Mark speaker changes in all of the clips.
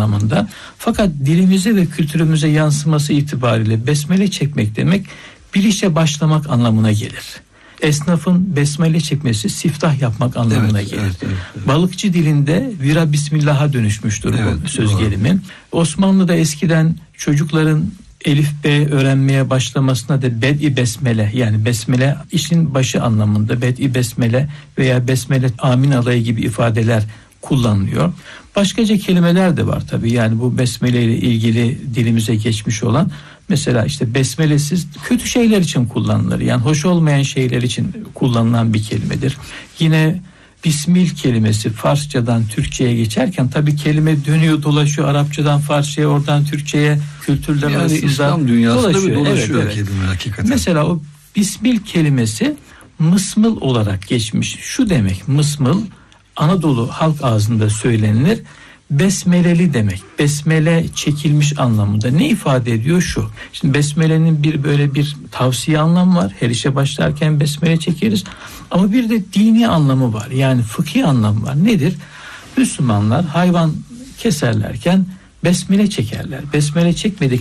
Speaker 1: anlamında. Fakat dilimize ve kültürümüze yansıması itibariyle besmele çekmek demek bir işe başlamak anlamına gelir. Esnafın besmele çekmesi siftah yapmak anlamına gelir. Evet. Balıkçı dilinde vira bismillah'a dönüşmüştür bu söz gelimi. Osmanlı'da eskiden çocukların elif b öğrenmeye başlamasına da bed'i besmele, yani besmele işin başı anlamında bed'i besmele veya besmele amin alayı gibi ifadeler kullanılıyor. Başkaca kelimeler de var tabii, yani bu besmele ile ilgili dilimize geçmiş olan. Mesela işte besmelesiz kötü şeyler için kullanılır. Yani hoş olmayan şeyler için kullanılan bir kelimedir. Yine Bismil kelimesi Farsçadan Türkçe'ye geçerken tabii kelime dönüyor dolaşıyor, Arapçadan Farsça'ya, oradan Türkçe'ye, kültürler yani arasında
Speaker 2: İslam dünyasında dolaşıyor
Speaker 1: evet.
Speaker 2: kelime hakikaten.
Speaker 1: Mesela o Bismil kelimesi mısmıl olarak geçmiş. Şu demek, mısmıl Anadolu halk ağzında söylenilir. Besmeleli demek. Besmele çekilmiş anlamında. Ne ifade ediyor şu? Şimdi besmelenin böyle bir tavsiye anlamı var. Her işe başlarken besmele çekeriz. Ama bir de dini anlamı var. Yani fıkhi anlamı var. Nedir? Müslümanlar hayvan keserlerken besmele çekerler. Besmele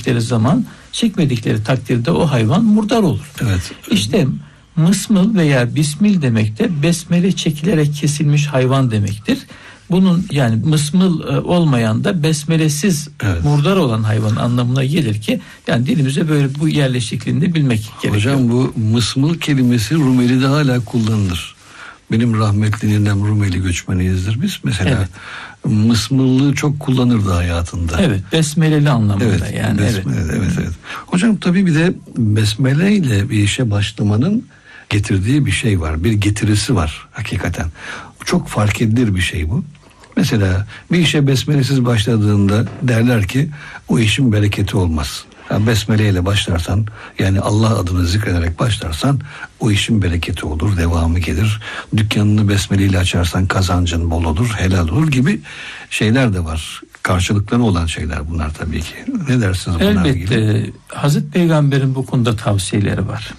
Speaker 1: çekmedikleri takdirde o hayvan murdar olur.
Speaker 2: Evet.
Speaker 1: İşte mısmıl veya bismil demek de besmele çekilerek kesilmiş hayvan demektir. Bunun yani mısmıl olmayan da besmelesiz murdar olan hayvan anlamına gelir ki yani dilimize böyle bu yerleşikliğini bilmek gerekiyor.
Speaker 2: Hocam bu mısmıl kelimesi Rumeli'de hala kullanılır. Benim rahmetli ninem Rumeli göçmeniyizdir biz. Mesela mısmıllığı çok kullanırdı hayatında.
Speaker 1: Evet, besmeleli anlamında yani.
Speaker 2: Evet. Hocam tabii bir de besmele ile bir işe başlamanın getirdiği bir şey var. Bir getirisi var hakikaten. Çok fark edilir bir şey bu. Mesela bir işe besmelesiz başladığında derler ki o işin bereketi olmaz. Yani besmeleyle başlarsan, yani Allah adını zikrederek başlarsan o işin bereketi olur, devamı gelir. Dükkanını besmeleyle açarsan kazancın bol olur, helal olur gibi şeyler de var. Karşılıkları olan şeyler bunlar tabii ki. Ne dersiniz bunlarla ilgili?
Speaker 1: Elbette Hazreti Peygamber'in bu konuda tavsiyeleri var.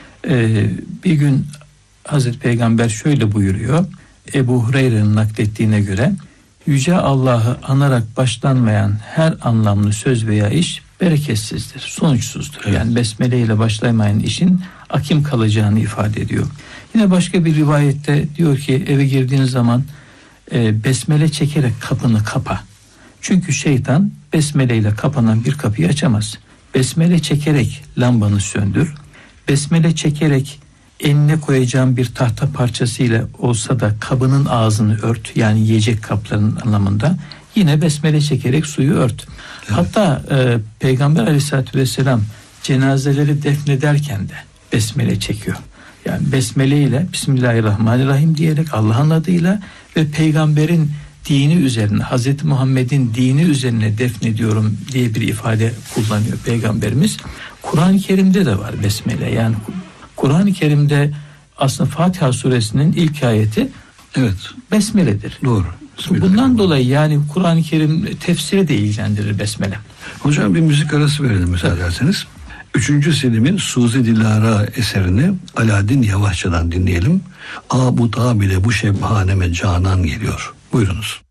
Speaker 1: Bir gün Hazreti Peygamber şöyle buyuruyor. Ebu Hureyre'nin naklettiğine göre Yüce Allah'ı anarak başlanmayan her anlamlı söz veya iş bereketsizdir, sonuçsuzdur. Evet. Yani besmele ile başlamayan işin akim kalacağını ifade ediyor. Yine başka bir rivayette diyor ki eve girdiğin zaman besmele çekerek kapını kapa. Çünkü şeytan besmele ile kapanan bir kapıyı açamaz. Besmele çekerek lambanı söndür. Besmele çekerek eline koyacağın bir tahta parçasıyla olsa da kabının ağzını ört, yani yiyecek kaplarının anlamında. Yine besmele çekerek suyu ört. Evet. Hatta Peygamber Aleyhisselatü Vesselam cenazeleri defnederken de besmele çekiyor. Yani besmele ile Bismillahirrahmanirrahim diyerek Allah'ın adıyla ve Peygamberin dini üzerine, Hazreti Muhammed'in dini üzerine defnediyorum diye bir ifade kullanıyor Peygamberimiz. Kur'an-ı Kerim'de de var besmele. Yani Kur'an-ı Kerim'de aslında Fatiha suresinin ilk ayeti besmeledir.
Speaker 2: Doğru.
Speaker 1: Bundan dolayı yani Kur'an-ı Kerim tefsiri de ilgilendirir besmele.
Speaker 2: Hocam bir müzik arası verelim müsaade ederseniz. 3. Selim'in Suzi Dilara eserini Alaaddin Yavaşça'dan dinleyelim. Bu da bile bu şebhaneme canan geliyor. Buyurunuz.